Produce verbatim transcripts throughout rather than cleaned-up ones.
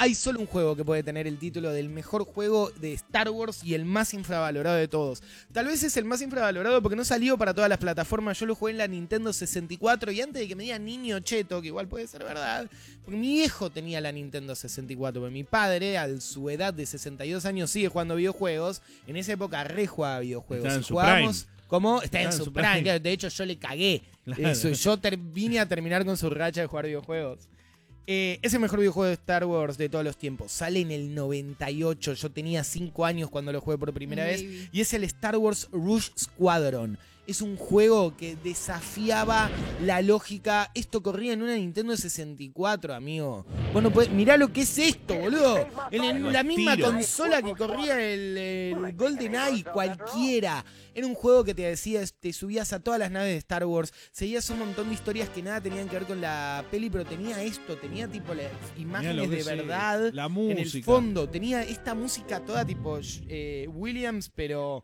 hay solo un juego que puede tener el título del mejor juego de Star Wars y el más infravalorado de todos. Tal vez es el más infravalorado porque no salió para todas las plataformas. Yo lo jugué en la Nintendo sesenta y cuatro y antes de que me digan niño cheto, que igual puede ser verdad, porque mi viejo tenía la Nintendo sesenta y cuatro, porque mi padre a su edad de sesenta y dos años sigue jugando videojuegos. En esa época re jugaba videojuegos. Está en y su jugábamos prime. como está, Está en su prime. Claro, de hecho yo le cagué. Claro. Eso, yo ter- vine a terminar con su racha de jugar videojuegos. Eh, es el mejor videojuego de Star Wars de todos los tiempos. Sale en el noventa y ocho. Yo tenía cinco años cuando lo jugué por primera Baby. vez. Y es el Star Wars Rouge Squadron. Es un juego que desafiaba la lógica. Esto corría en una Nintendo sesenta y cuatro, amigo. Bueno, pues mirá lo que es esto, boludo. En, en la misma Estilo. consola que corría el, el GoldenEye, cualquiera. Era un juego que te decías, te subías a todas las naves de Star Wars, seguías un montón de historias que nada tenían que ver con la peli, pero tenía esto, tenía tipo las Mirá lo imágenes que de es, verdad la en el música. fondo. Tenía esta música toda tipo eh, Williams, pero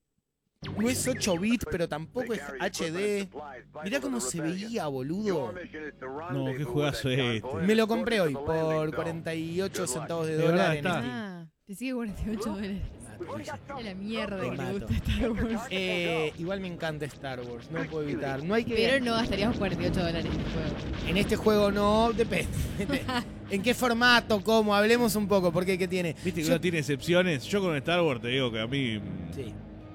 no es ocho bits, pero tampoco es H D. Mirá cómo se veía, boludo. No, qué juegazo es este. Me lo compré hoy por cuarenta y ocho centavos de De dólar verdad en está. Steam. Ah, te sigue cuarenta y ocho dólares. A la mierda Te que le mato. gusta Star Wars. Eh, igual me encanta Star Wars, no lo puedo evitar. No hay que Pero no gastaríamos cuarenta y ocho dólares en el juego. En este juego no, depende. ¿En qué formato? ¿Cómo? Hablemos un poco, porque ¿qué tiene? Viste que Yo- uno tiene excepciones. Yo con Star Wars te digo que a mí. Sí,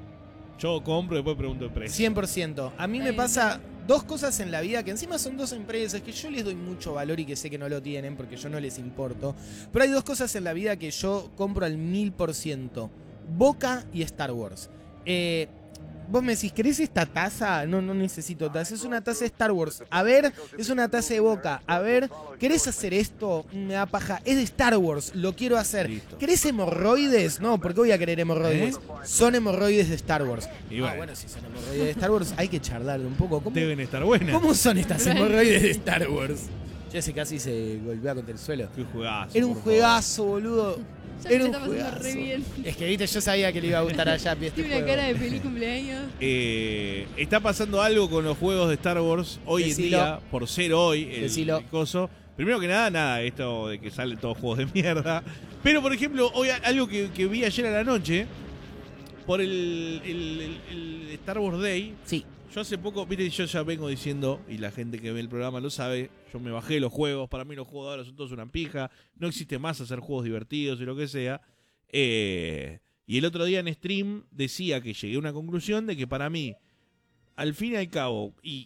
Yo compro y después pregunto el precio. cien por ciento. A mí Está me bien. pasa dos cosas en la vida, que encima son dos empresas que yo les doy mucho valor y que sé que no lo tienen porque yo no les importo. Pero hay dos cosas en la vida que yo compro al mil por ciento. Boca y Star Wars. Eh, vos me decís, ¿querés esta taza? No, no necesito taza. Es una taza de Star Wars. A ver, es una taza de Boca. A ver, ¿querés hacer esto? Me da paja. Es de Star Wars, lo quiero hacer. Listo. ¿Querés hemorroides? No, ¿por qué voy a querer hemorroides? ¿Eh? Son hemorroides de Star Wars. Y Ah, bueno. bueno, si son hemorroides de Star Wars, hay que charlar un poco. ¿Cómo, Deben estar buenas. ¿Cómo son estas hemorroides de Star Wars? Jesse casi se golpea contra el suelo. Qué juegazo. Era un por favor. juegazo, boludo. Ya Era me un está pasando juegazo. re bien. Es que, viste, yo sabía que le iba a gustar a Yapi este Tiene una juego. cara de feliz cumpleaños. Eh, está pasando algo con los juegos de Star Wars hoy Decilo. en día, por ser hoy el, Decilo. el coso. Primero que nada, nada, esto de que salen todos juegos de mierda. Pero, por ejemplo, hoy algo que, que vi ayer a la noche, por el, el- el- el Star Wars Day, Sí. yo hace poco, viste, yo ya vengo diciendo, y la gente que ve el programa lo sabe, yo me bajé los juegos, para mí los juegos de ahora son todos una pija, no existe más hacer juegos divertidos y lo que sea. Eh, y el otro día en stream decía que llegué a una conclusión de que para mí, al fin y al cabo, y,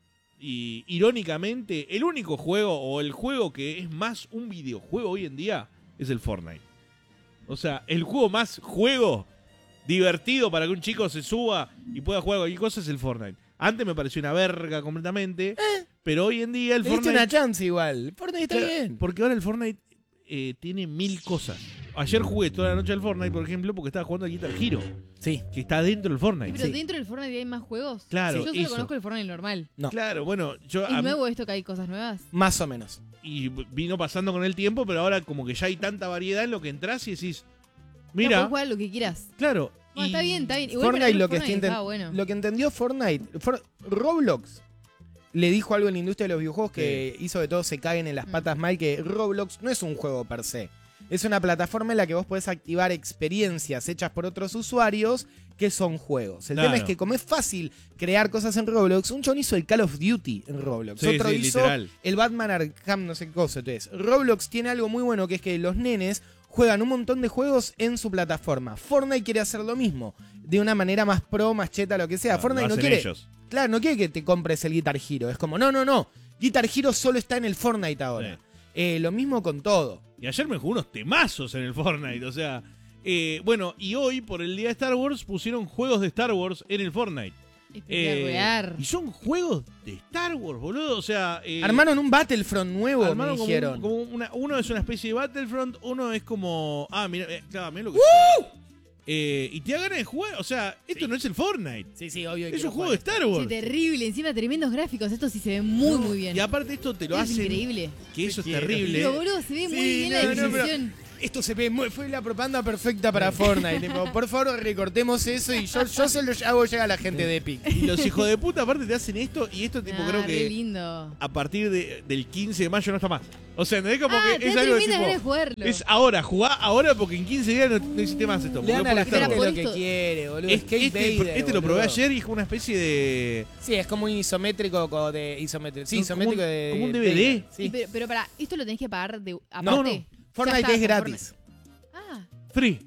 y irónicamente, el único juego o el juego que es más un videojuego hoy en día es el Fortnite. O sea, el juego más juego divertido para que un chico se suba y pueda jugar cualquier cosa es el Fortnite. Antes me pareció una verga completamente, pero hoy en día el Le diste Fortnite... una chance igual. Fortnite está Claro, bien. porque ahora el Fortnite eh, tiene mil cosas. Ayer jugué toda la noche al Fortnite, por ejemplo, porque estaba jugando al Guitar Hero, Sí. que está dentro del Fortnite. Pero Sí. dentro del Fortnite hay más juegos. Claro, Yo solo eso. conozco el Fortnite normal. No. Claro, bueno, yo ¿Es a mí- nuevo esto que hay cosas nuevas? Más o menos. y vino pasando con el tiempo, pero ahora como que ya hay tanta variedad en lo que entras y decís, No, mira, podés jugar lo que quieras. claro. Bueno, y- está bien, está bien. Igual Fortnite para mí lo que, Fortnite está inten- estaba bueno. lo que entendió Fortnite, For- Roblox le dijo algo en la industria de los videojuegos que hizo que todos se caguen en las Mm. patas mal, que Roblox no es un juego per se. Es una plataforma en la que vos podés activar experiencias hechas por otros usuarios que son juegos. El Claro. tema es que como es fácil crear cosas en Roblox, un chabón hizo el Call of Duty en Roblox. Sí, Otro sí, hizo literal. el Batman Arkham no sé qué cosa. Entonces, Roblox tiene algo muy bueno que es que los nenes juegan un montón de juegos en su plataforma. Fortnite quiere hacer lo mismo, de una manera más pro, más cheta, lo que sea. Lo Fortnite no hacen quiere, ellos. claro, no quiere que te compres el Guitar Hero. Es como, no, no, no. Guitar Hero solo está en el Fortnite ahora. Sí. Eh, lo mismo con todo. Y ayer me jugué unos temazos en el Fortnite, o sea... eh, bueno, y hoy, por el día de Star Wars, pusieron juegos de Star Wars en el Fortnite. Eh, Espectacular. y son juegos de Star Wars, boludo, o sea... eh, Armaron un Battlefront nuevo, me armaron como dijeron. un- como una- uno es una especie de Battlefront, uno es como... Ah, mira, eh, claro, mira lo que... Eh, y te da ganas de jugar, o sea, esto no es el Fortnite. Sí, sí, obvio. Es un juego de Star Wars. Sí, terrible. Encima, tremendos gráficos. Esto sí se ve muy, No, muy bien. Y aparte esto te lo es hacen... increíble. Que eso es Te quiero. terrible. Pero, boludo, se ve muy Sí, bien no, la no, pero- definición. Esto se ve, muy- fue la propaganda perfecta para Fortnite. Tipo, por favor, recortemos eso y yo, yo se lo hago llegar a la gente de Epic. Y los hijos de puta aparte te hacen esto y esto tipo Ah, creo re que lindo. a partir de, del quince de mayo no está más. O sea, ¿entendés? Como Ah, que te es da algo tremenda ganas de tipo... jugarlo. Es ahora, jugá ahora porque en quince días no, no existe más esto. Le dan porque a la no puede gente estar lo que Esto- quiere, boludo. Es- Skate este, Vader, este lo probé boludo. ayer y es como una especie de... Sí, es como un isométrico co- de isométrico. Sí, Como isométrico un- de. como un D V D. Sí. Y Pero, pero para, ¿esto lo tenés que pagar de aparte? No, no. Ya Fortnite está, es con gratis. Fortnite. Ah, Free.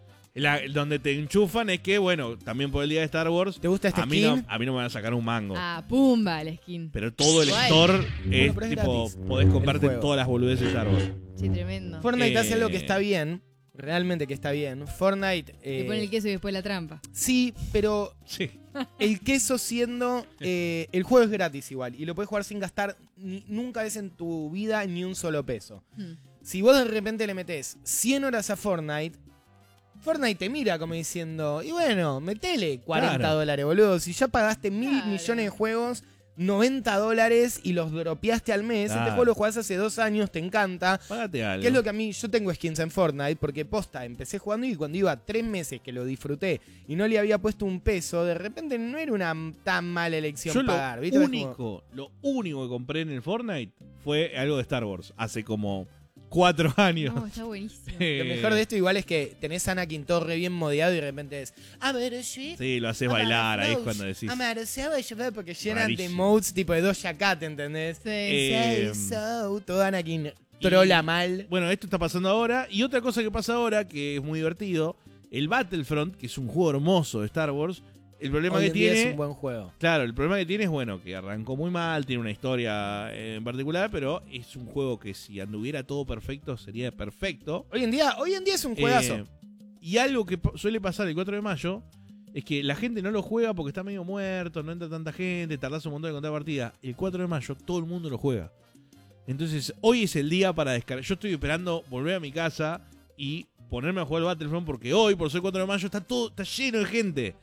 La- donde te enchufan es que, bueno, también por el día de Star Wars... ¿Te gusta este a mí, no, skin? a mí no me van a sacar un mango. ah, pumba el skin. Pero todo el Guay. store es pero es tipo... gratis. Podés comprarte juego. todas las boludeces de Star Wars. Sí, tremendo. Fortnite Eh, hace algo que está bien. Realmente que está bien. Fortnite. Te eh, pone el queso y después la trampa. Sí, pero Sí. el queso siendo. eh, el juego es gratis igual. Y lo puedes jugar sin gastar ni- nunca ves en tu vida ni un solo peso. Hmm. Si vos de repente le metés cien horas a Fortnite, Fortnite te mira como diciendo, y bueno, metele cuarenta Claro. dólares, boludo. Si ya pagaste mil Claro. millones de juegos, noventa dólares y los dropeaste al mes, este Claro. juego lo jugás hace dos años, te encanta. Págate algo. ¿Qué es lo que a mí, yo tengo skins en Fortnite porque posta, empecé jugando y cuando iba tres meses que lo disfruté y no le había puesto un peso, de repente no era una tan mala elección Yo pagar, lo ¿viste? Es como- único, lo único que compré en el Fortnite fue algo de Star Wars. Hace como cuatro años. No, está buenísimo. Lo mejor de esto igual es que tenés a Anakin todo re bien modeado y de repente es a ver, sí. Sí, lo haces bailar, ahí es cuando decís. Porque llenan de Rarísimo. emotes tipo de Doja Cat, ¿entendés? Sí. Eh, Say so, todo Anakin trola mal. Bueno, esto está pasando ahora. Y otra cosa que pasa ahora, que es muy divertido, el Battlefront, que es un juego hermoso de Star Wars, el problema Hoy que en día tiene... es un buen juego. Claro, el problema que tiene es, bueno, que arrancó muy mal, tiene una historia eh, en particular, pero es un juego que si anduviera todo perfecto, sería perfecto. Hoy en día, hoy en día es un juegazo. Eh, y algo que po- suele pasar el cuatro de mayo es que la gente no lo juega porque está medio muerto, no entra tanta gente, tardás un montón de contar partida. El cuatro de mayo todo el mundo lo juega. Entonces, hoy es el día para descargar. Yo estoy esperando volver a mi casa y ponerme a jugar el Battlefront porque hoy, por ser cuatro de mayo, está todo está lleno de gente.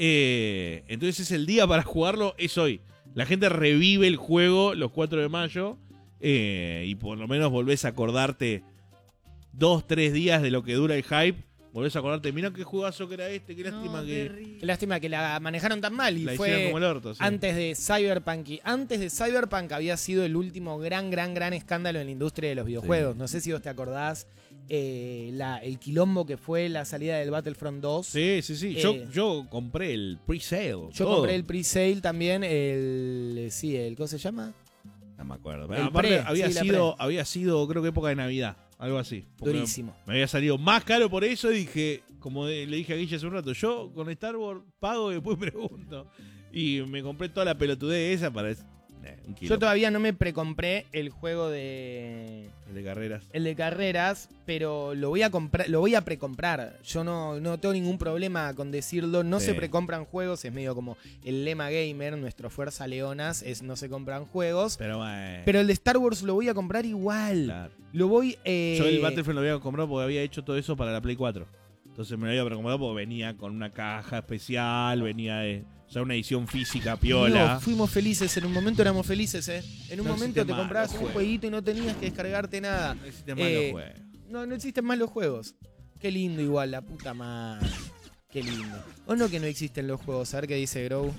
Eh, entonces es el día para jugarlo, es hoy. La gente revive el juego los cuatro de mayo eh, y por lo menos volvés a acordarte dos, tres días de lo que dura el hype. Volvés a acordarte, mira qué juegazo que era este, qué lástima No, que terrible. Qué lástima que la manejaron tan mal y la fue hicieron como el orto. sí. antes de Cyberpunk. Y antes de Cyberpunk había sido el último gran, gran, gran escándalo en la industria de los videojuegos. No sé si vos te acordás eh, la, el quilombo que fue la salida del Battlefront dos. Sí, sí, sí. Eh, yo, yo compré el pre-sale. Yo todo. compré el pre-sale también, el... Sí, el... ¿Cómo se llama? No me acuerdo. el Aparte, pre, había, sí, la sido, había sido, creo que época de Navidad. Algo así. Porque Durísimo. Me había salido más caro por eso y dije, como de- le dije a Guille hace un rato, yo con Star Wars pago y después pregunto. Y me compré toda la pelotudez esa para... Eh, un kilo. Yo todavía no me precompré el juego de... El de carreras. El de carreras, pero lo voy a comprar, lo voy a precomprar. Yo no, no tengo ningún problema con decirlo. No Sí. se precompran juegos, es medio como el lema gamer, nuestro Fuerza Leonas, es no se compran juegos. Pero bueno. Pero el de Star Wars lo voy a comprar igual. claro. Lo voy. eh, Yo el Battlefront lo había comprado porque había hecho todo eso para la Play cuatro. Entonces me lo había comprado porque venía con una caja especial, venía de... O sea, una edición física piola. no, fuimos felices, en un momento éramos felices, ¿eh? En un No momento existe te más comprabas los un juegos. jueguito y no tenías que descargarte nada. No existen más Eh, los juegos. No, no existen más los juegos. Qué lindo igual, la puta madre. Qué lindo. O no que no existen los juegos. A ver qué dice Grow.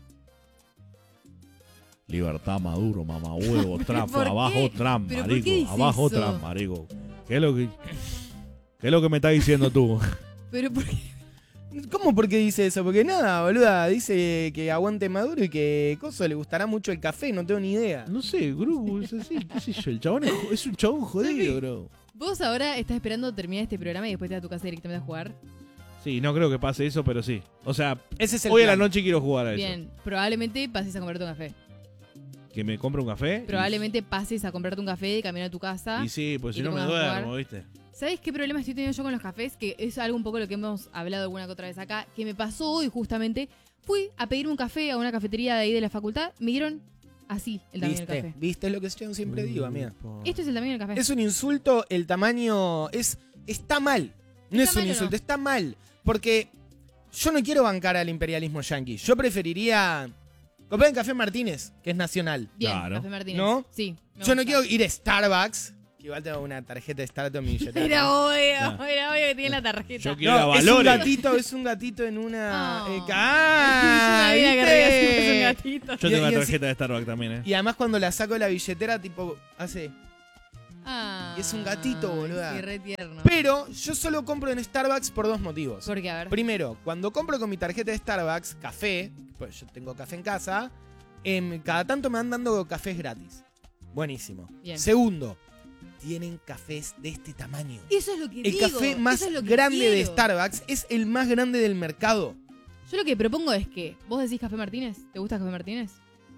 Libertad, Maduro, mamá huevo, Trump, ¿Por qué? abajo Trump, ¿Pero por marico, qué dice abajo eso? Trump, marico. ¿Qué es lo que qué es lo que me estás diciendo tú? Pero ¿por qué? ¿Cómo por qué dice eso? Porque nada, boluda, dice que aguante Maduro y que Coso le gustará mucho el café, no tengo ni idea. No sé, Gru, es así, qué sé yo, el chabón es, es un chabón jodido, bro. ¿Vos ahora estás esperando terminar este programa y después te vas a tu casa directamente a jugar? Sí, no creo que pase eso, pero sí. O sea, Ese es el hoy a la plan. noche quiero jugar a eso. Bien, probablemente pases a comprarte un café. Que me compre un café. Probablemente pases a comprarte un café, caminar a tu casa. Y sí, pues y si te no me pongas a duermo, jugar. ¿viste? ¿Sabes qué problema estoy teniendo yo con los cafés? Que es algo un poco lo que hemos hablado alguna que otra vez acá. Que me pasó hoy justamente. Fui a pedirme un café a una cafetería de ahí de la facultad. Me dieron así el tamaño del ¿Viste? café. ¿Viste lo que yo siempre digo, amiga? Esto es el tamaño del café. Es un insulto, el tamaño es está mal. No ¿Está es un mal o insulto, no? está mal. Porque yo no quiero bancar al imperialismo yanqui. Yo preferiría comprar en Café Martínez, que es nacional. Bien, Claro. Café Martínez. ¿No? Sí. me Yo no gusta. quiero ir a Starbucks, Igual tengo una tarjeta de Starbucks en mi billetera. Era obvio, No. era obvio que tiene la tarjeta. Yo quiero No, la es un valores. gatito, es un gatito en una... Oh. eh, ¡Ah! Es una vida que regaste, es un ¿viste? gatito. Yo Y- tengo y la así- tarjeta de Starbucks también, ¿eh? Y además cuando la saco de la billetera, tipo, hace... Ah, Y es un gatito, boluda. Sí, re tierno. Pero yo solo compro en Starbucks por dos motivos. Porque, a ver. Primero, cuando compro con mi tarjeta de Starbucks café, pues yo tengo café en casa, em, cada tanto me van dando cafés gratis. Buenísimo. Bien. Segundo, tienen cafés de este tamaño. Eso es lo que El digo. café más eso es lo que grande de quiero. Starbucks es el más grande del mercado. Yo lo que propongo es que, ¿vos decís Café Martínez? ¿Te gusta Café Martínez?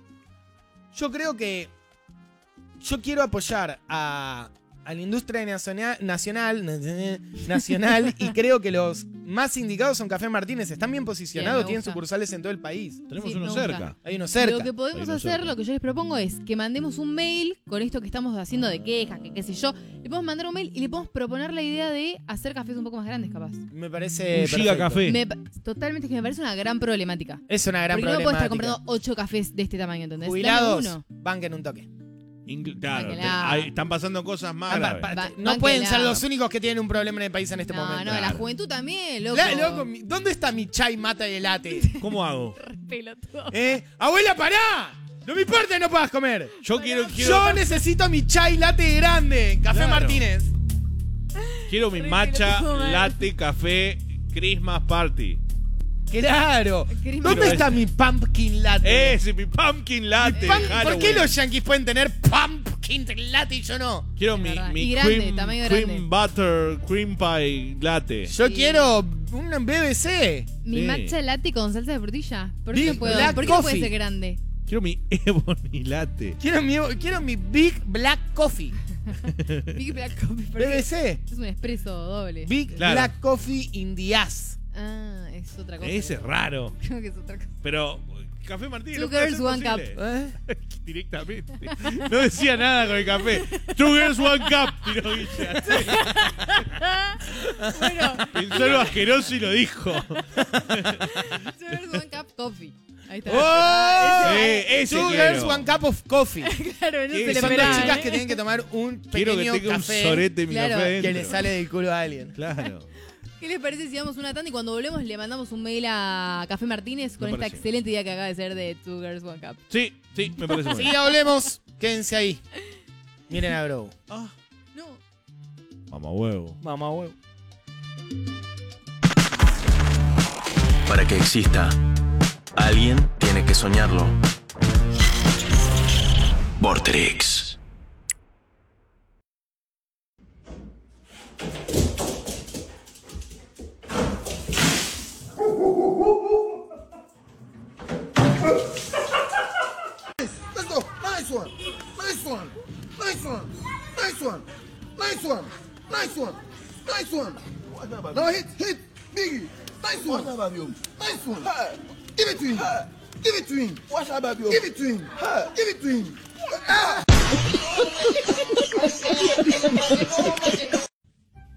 Yo creo que yo quiero apoyar a, a la industria nacional, nacional, nacional y creo que los más indicados son Café Martínez. Están bien posicionados, Bien, me tienen gusta. sucursales en todo el país. Tenemos Sí, uno me gusta. cerca. Hay uno cerca. Lo que podemos Hay uno hacer, cerca. lo que yo les propongo es que mandemos un mail con esto que estamos haciendo de quejas, que qué sé yo. Le podemos mandar un mail y le podemos proponer la idea de hacer cafés un poco más grandes, capaz. Me parece. Un giga perfecto. café. Me pa- totalmente que me parece una gran problemática. Es una gran Porque no puedo problemática. estar comprando ocho cafés de este tamaño, ¿entendés? Dame Jubilados, uno. banquen un toque. Ingl- Claro, Báquela. te- hay- están pasando cosas más Ah, graves. pa- pa- Ba- no bánquela. pueden ser los únicos que tienen un problema en el país en este No, momento. no, la Claro. juventud también, loco. La- loco, mi- ¿dónde está mi chai mata y latte? ¿Cómo hago? Re pelotudo. ¿Eh? ¡Abuela, pará! No me importa que no puedas comer. Yo quiero, quiero, Yo necesito mi chai latte grande. Café Claro. Martínez. quiero mi Re matcha, pelotudo, man. latte, café, Christmas party. Claro. Querés ¿Dónde Pero está mi pumpkin latte? Ese, mi pumpkin Mi latte. pump- ¿Por Halloween. qué los yankees pueden tener pumpkin latte y yo no? Quiero Es mi, verdad. mi Y grande, cream, tamaño cream grande. butter, cream pie latte. Yo Sí. quiero un B B C. Mi Sí. matcha latte con salsa de frutilla. ¿Por qué Big no puedo? Black ¿Por qué no puede Coffee. ser grande? Quiero mi ebony latte. Quiero mi, quiero mi Big Black Coffee. Big Black Coffee. ¿por B qué? B C. Es un expreso doble. Big Claro. Black Coffee in the ass. Ah, es otra cosa. Ese es raro. Creo que es otra cosa. Pero Café Martínez Two lo puede girls, hacer one cup. posible. ¿Eh? Directamente. No decía nada con el café. Two girls, one cup. Tiró Guilla. Bueno, Pensó algo asqueroso y lo dijo. two girls, one cup coffee. Ahí está. ¡Oh! Sí, ese Two quiero. girls, one cup of coffee. Claro, no ¿Qué? se le Son dos esperaba, chicas ¿eh? que tienen que tomar un Quiero que pequeño tenga un café sorete mi Claro, café que adentro. le sale del culo a alguien. Claro. ¿Qué les parece si damos una tanda y cuando volvemos le mandamos un mail a Café Martínez con Me esta parece. excelente idea que acaba de ser de Two Girls One Cup? Sí, sí, me parece muy Si bien. ya volvemos, quédense ahí. Miren a Grow. Ah, No. mamá huevo. Mamá huevo. Para que exista, alguien tiene que soñarlo. Vorterix. Let's go. Nice one. Nice one. Nice one. Nice one. Nice one. Nice one. Nice one. Now hit, hit. Biggie. Nice one. Nice one. Give it to him. Give it to him. Give it to him. Give it to him. Ah!